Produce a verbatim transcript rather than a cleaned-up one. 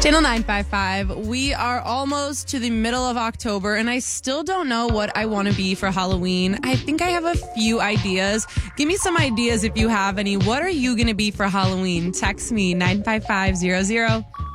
Channel nine five five. We are almost to the middle of October, and I still don't know what I want to be for Halloween. I think I have a few ideas. Give me some ideas if you have any. What are you going to be for Halloween? Text me nine five five zero zero.